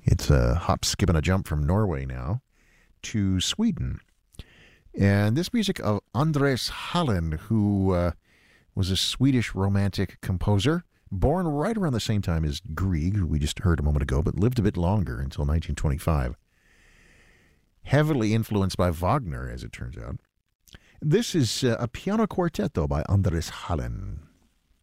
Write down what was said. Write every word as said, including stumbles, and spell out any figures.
It's a hop, skip, and a jump from Norway now to Sweden. And this music of Andres Hallen, who uh, was a Swedish romantic composer, born right around the same time as Grieg, who we just heard a moment ago, but lived a bit longer until nineteen twenty-five. Heavily influenced by Wagner, as it turns out. This is uh, a piano quartet, though, by Andres Hallen.